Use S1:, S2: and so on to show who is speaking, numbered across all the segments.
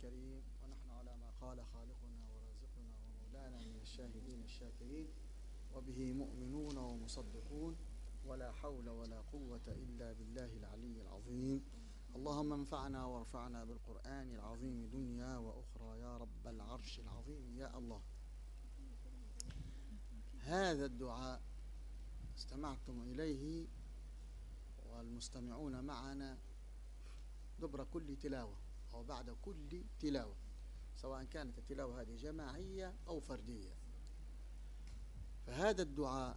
S1: الكريم، ونحن على ما قال خالقنا ورازقنا ومولانا من الشاهدين الشاكرين، وبه مؤمنون ومصدقون، ولا حول ولا قوة إلا بالله العلي العظيم. اللهم انفعنا وارفعنا بالقرآن العظيم دنيا وأخرى يا رب العرش العظيم يا الله. هذا الدعاء استمعتم إليه والمستمعون معنا دبر كل تلاوة أو بعد كل تلاوة، سواء كانت التلاوة هذه جماعية أو فردية. فهذا الدعاء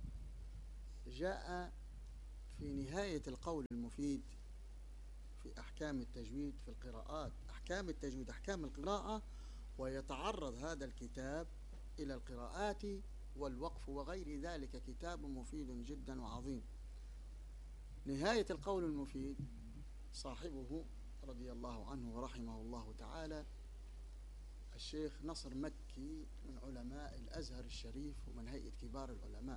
S1: جاء في نهاية القول المفيد في أحكام التجويد في القراءات، أحكام التجويد أحكام القراءة، ويتعرض هذا الكتاب إلى القراءات والوقف وغير ذلك، كتاب مفيد جدا وعظيم. نهاية القول المفيد صاحبه رضي الله عنه ورحمه الله تعالى الشيخ نصر مكي من علماء الأزهر الشريف ومن هيئة كبار العلماء.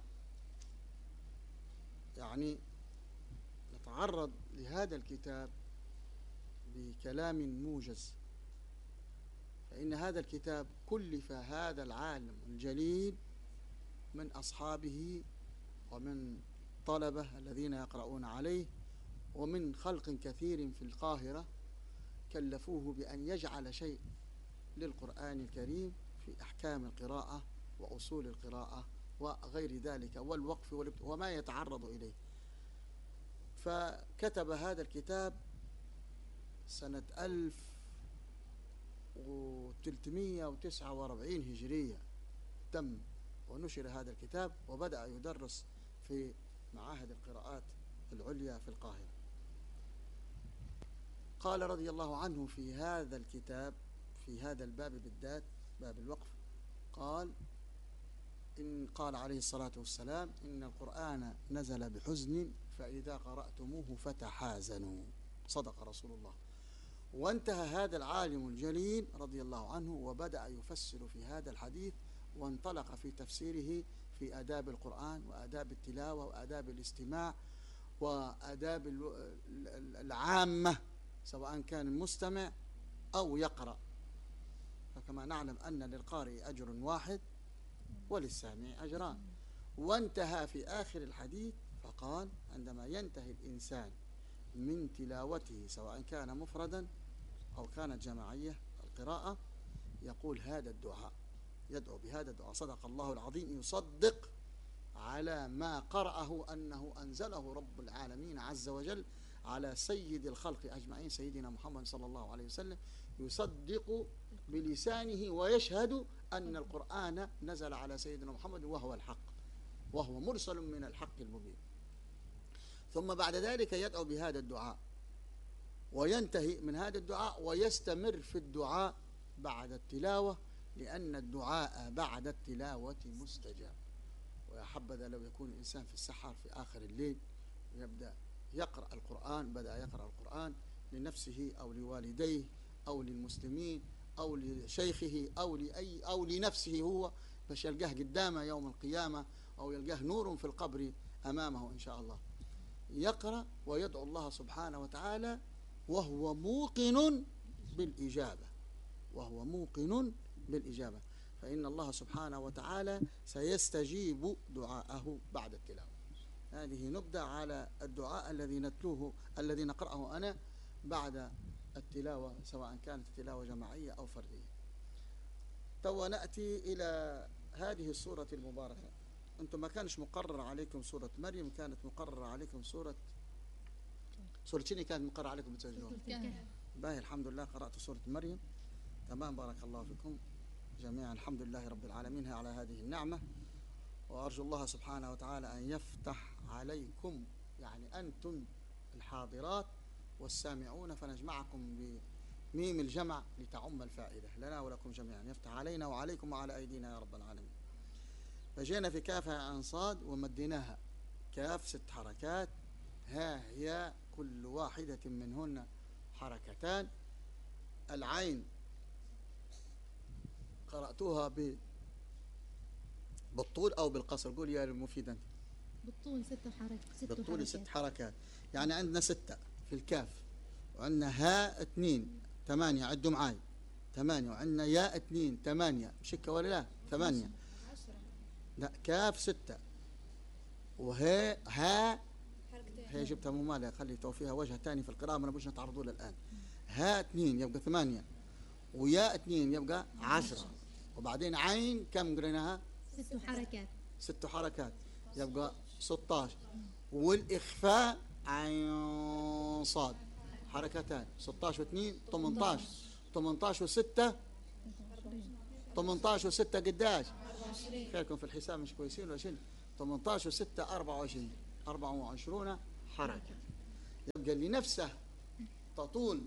S1: يعني نتعرض لهذا الكتاب بكلام موجز، فإن هذا الكتاب كلف هذا العالم الجليل من أصحابه ومن طلبة الذين يقرؤون عليه ومن خلق كثير في القاهرة، كلفوه بأن يجعل شيء للقرآن الكريم في أحكام القراءة وأصول القراءة وغير ذلك والوقف وما يتعرض إليه. فكتب هذا الكتاب سنة 1349 هجرية تم ونشر هذا الكتاب، وبدأ يدرس في معاهد القراءات العليا في القاهرة. قال رضي الله عنه في هذا الكتاب في هذا الباب بالذات، باب الوقف، قال عليه الصلاة والسلام: إن القرآن نزل بحزن فإذا قرأتموه فتحازنوا. صدق رسول الله. وانتهى هذا العالم الجليل رضي الله عنه وبدأ يفسر في هذا الحديث، وانطلق في تفسيره في آداب القرآن وآداب التلاوة وآداب الاستماع وآداب العامة، سواء كان المستمع أو يقرأ، فكما نعلم أن للقارئ أجر واحد وللسامع أجران. وانتهى في آخر الحديث فقال: عندما ينتهي الإنسان من تلاوته سواء كان مفردا أو كانت جماعية القراءة، يقول هذا الدعاء، يدعو بهذا الدعاء: صدق الله العظيم، يصدق على ما قرأه أنه أنزله رب العالمين عز وجل على سيد الخلق أجمعين سيدنا محمد صلى الله عليه وسلم، يصدق بلسانه ويشهد أن القرآن نزل على سيدنا محمد وهو الحق، وهو مرسل من الحق المبين. ثم بعد ذلك يدعو بهذا الدعاء وينتهي من هذا الدعاء ويستمر في الدعاء بعد التلاوة، لأن الدعاء بعد التلاوة مستجاب. ويا حبذا لو يكون الإنسان في السحر في آخر الليل ويبدأ يقرأ القرآن، بدأ يقرأ القرآن لنفسه أو لوالديه أو للمسلمين أو لشيخه أو لنفسه هو، باش يلقاه قدامه يوم القيامة أو يلقاه نور في القبر أمامه إن شاء الله. يقرأ ويدعو الله سبحانه وتعالى وهو موقن بالإجابة، وهو موقن بالإجابة، فإن الله سبحانه وتعالى سيستجيب دعاءه بعد التلاوة. هذه نبدأ على الدعاء الذي نتلوه الذي نقرأه أنا بعد التلاوة، سواء كانت التلاوة جماعية أو فردية. تو نأتي إلى هذه السورة المباركة. أنتم ما كانش مقرر عليكم سورة مريم، كانت مقررة عليكم سورة شنو كانت مقررة عليكم بتسجلون؟ باهي، الحمد لله قرأت سورة مريم. تمام، بارك الله فيكم جميعا. الحمد لله رب العالمين على هذه النعمة، وأرجو الله سبحانه وتعالى أن يفتح عليكم، يعني أنتم الحاضرات والسامعون، فنجمعكم بميم الجمع لتعم الفائدة لنا ولكم جميعا. يفتح علينا وعليكم وعلى أيدينا يا رب العالمين. فجينا في كاف عن صاد ومديناها كاف 6 حركات، ها هي كل واحدة منهن حركتان. العين قرأتوها بالطول أو بالقصر؟ قول يا المفيد أنت.
S2: بالطول 6 حركات.
S1: بالطول 6 حركات، يعني عندنا 6 في الكاف، وعندنا هاء 2 8. عدوا معاي: 8 وعندنا ياء 2 8 مشكة ولا لا؟ 8 لا كاف 6 وهي ها هي جبتها مو مالها خلي تو فيها وجه ثاني في القراءة ما نبغاش نتعرضوا له الآن. ها 2 يبقى 8 وياء 2 يبقى 10 وبعدين عين كم قريناها؟
S2: 6 حركات.
S1: 6 حركات يبقى 16 والإخفاء عين صاد حركتان 16 و2 18 18 و6 18 و6 قداش؟ خيركم في الحساب مش كويسين ولا شيء. 18 و6 24 24 حركة. يبقى اللي نفسه تطول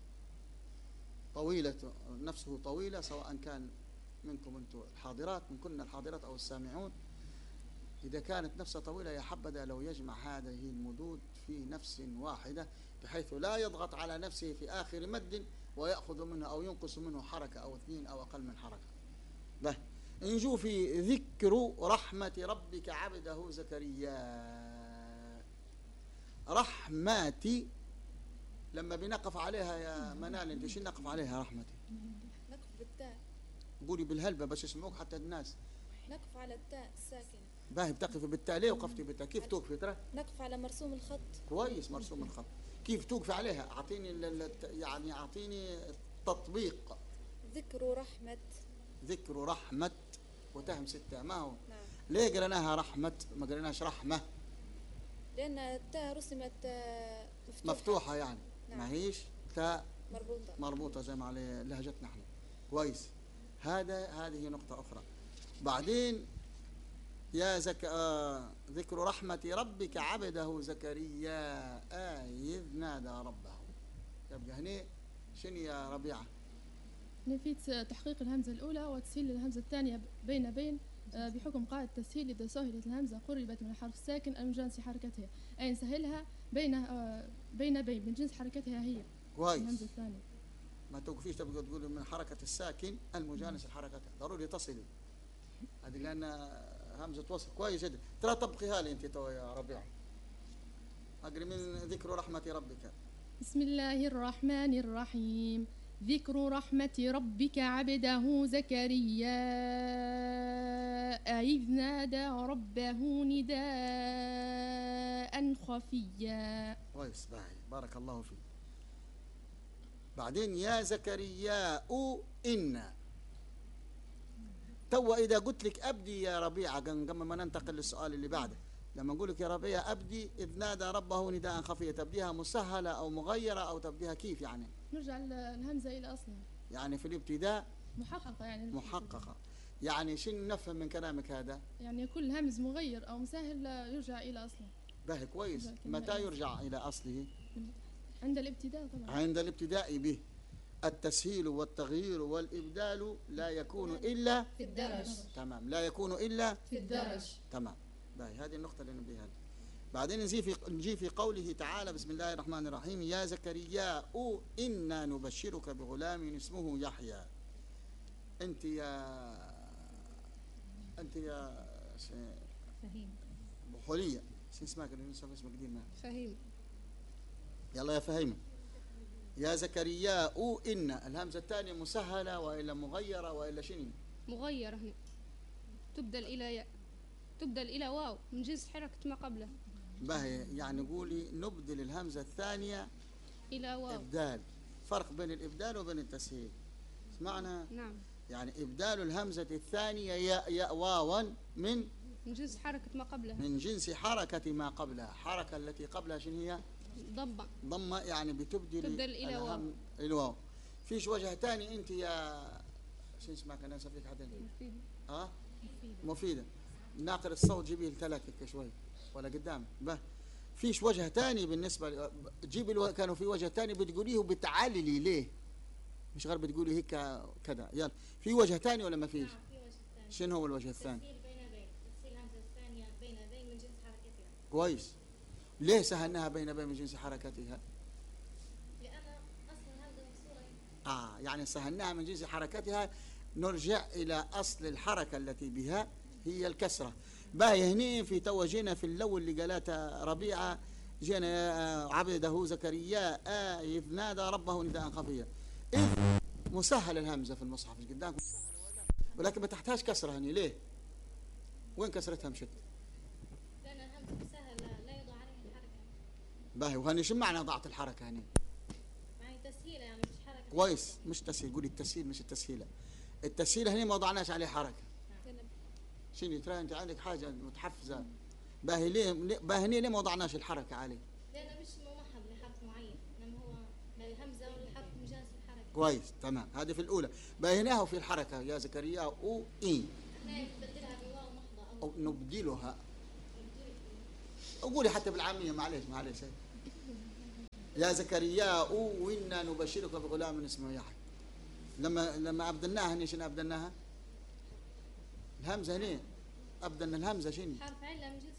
S1: طويلة نفسه طويلة سواء كان منكم انتم الحاضرات من كنا الحاضرات أو السامعون، إذا كانت نفسها طويلة يا حبذا لو يجمع هذه المدود في نفس واحدة بحيث لا يضغط على نفسه في آخر مد ويأخذ منه أو ينقص منه حركة أو 2 أو أقل من حركة. به نجو في ذكر رحمة ربك عبده زكريا. رحمتي لما بنقف عليها يا منال انت شو نقف عليها رحمتي؟
S3: نقف بالتاء.
S1: قولي بالهلبة بس يسمعوك حتى الناس.
S3: نقف على التاء الساكنة.
S1: باهي بتقفي بالتاء ليه وقفتي بالتاء؟ كيف توقفي ترى؟
S3: نقف على مرسوم الخط.
S1: كويس مرسوم الخط. كيف توقفي عليها؟ اعطيني يعني اعطيني التطبيق.
S3: ذكر رحمة.
S1: ذكر رحمة وتهم 6 ما هو؟
S3: نعم.
S1: ليه قريناها رحمة ما قريناش رحمة؟
S3: لأن التاء رسمت
S1: مفتوحة يعني.
S3: نعم.
S1: ما هيش تاء
S3: مربوطة.
S1: مربوطة زي ما على لهجتنا احنا. كويس. هذه نقطة أخرى. بعدين يا ذكر رحمة ربك عبده زكريا إذ نادى ربه. يبقى هنا شنو يا ربيعة؟
S4: نفيت تحقيق الهمزة الأولى وتسهيل الهمزة الثانية بين بحكم قاعدة التسهيل إذا سهلت الهمزة قربت من الحرف الساكن المجانس حركتها، أي نسهلها بين من جنس حركتها هي.
S1: كويس.
S4: الهمزة الثانية
S1: ما توقفيش تبقى تقولي من حركة الساكن المجانس لحركتها، ضروري تصلي. هذه لأن همزة وصل. كويس جدا. ترى طبقيها لي أنت تو يا ربيعة. أقري من ذكر رحمة ربك.
S4: بسم الله الرحمن الرحيم. ذكر رحمة ربك عبده زكريا إذ نادى ربه نداء خفيا.
S1: كويس باهي بارك الله فيك. بعدين يا زكريا إن تو إذا قلت لك أبدي يا ربيعة قبل ما ننتقل للسؤال اللي بعده، لما نقول لك يا ربيعة أبدي إذ نادى ربه نداء خفيا تبديها مسهلة أو مغيرة أو تبديها كيف يعني؟
S4: نرجع الهمزة إلى أصلها
S1: يعني في الابتداء
S4: محققة يعني
S1: محققة. يعني شنو نفهم من كلامك هذا؟
S4: يعني كل همز مغير أو مسهل يرجع إلى أصله.
S1: باهي كويس. متى يرجع إلى أصله؟
S4: عند الابتداء طبعا.
S1: عند الابتداء به. التسهيل والتغيير والإبدال لا يكون إلا
S3: في الدرج.
S1: تمام لا يكون إلا
S3: في الدرج.
S1: تمام. باهي هذه النقطة اللي نبيها. بعدين نجي في قوله تعالى بسم الله الرحمن الرحيم يا زكريا إنا نبشرك بغلام اسمه يحيى. أنت يا
S2: فهيم
S1: بحولية شو اسمك اسمك قديم
S3: فهيم.
S1: يلا يا فهيمة. يا زكريا إن الهمزة الثانية مسهلة وإلا مغيرة وإلا شنو؟
S5: مغيرة هنا تبدل إلى واو من جنس حركة ما قبله.
S1: باهي يعني قولي نبدل الهمزة الثانية
S5: إلى واو.
S1: إبدال. فرق بين الإبدال وبين التسهيل. اسمعنا.
S5: نعم.
S1: يعني إبدال الهمزة الثانية ياء واوا من
S5: جنس حركة ما قبلها.
S1: من جنس حركة ما قبلها. حركة التي قبلها شنو هي؟ ضمة يعني
S5: تبدل إلى واو.
S1: الواو. فيش وجه ثاني أنت يا شو اسمك أنا نسيت حدا. مفيدة. مفيدة. ناقل الصوت جيبيه لثلاثة شوي ولا قدام. به فيش وجه ثاني بالنسبة جيب كانوا في وجه ثاني بتقوليه وبتعللي ليه؟ مش غير بتقولي هيك كذا. يلا في وجه ثاني ولا ما فيش؟
S6: نعم في وجه ثاني.
S1: شنو هو الوجه الثاني؟
S6: تسهيل الهمزة الثانية بين من جنس حركتها.
S1: كويس. ليه سهلناها بين من جنس حركتها؟
S6: لأن أصل الهمزة مكسورة.
S1: يعني سهلناها من جنس حركتها. نرجع إلى أصل الحركة التي بها هي الكسرة. باهي هني في توجينا في الأول اللي قالتها ربيعة جينا عبده زكريا إذ نادى ربه نداء خفيا. إذ مسهل الهمزة في المصحف اللي قدامكم، ولكن ما تحتاج كسرة هني. ليه؟ وين كسرتها مشت؟
S6: لأن الهمزة سهل لا يوضع عليه الحركة.
S1: باهي، وهني شو معنى ضعت الحركة هني؟
S6: يعني تسهيلة يعني مش حركة.
S1: كويس، مش تسهيل، قولي التسهيل مش التسهيلة. التسهيل هني ما وضعناش عليه حركة. شنو ترى انت عندك حاجة متحفزة. باهي ليه باهي ليه ما وضعناش الحركة عليه؟
S6: لأنه مش ممهد لحرف معين، إنما هو الهمزة والحرف مجانس الحركة.
S1: كويس تمام. هذه في الأولى. باهيناها وفي الحركة يا زكريا أو إي
S6: احنا نبدلها بواو محضة
S1: أو نبدلها. قولي حتى بالعامية، معليش يا زكريا وإنا نبشرك بغلام اسمه يحيى. لما أبدلناها هني شنو أبدلناها؟ الهمزة هني أبدلنا الهمزة شنو؟
S6: حرف علة من جنس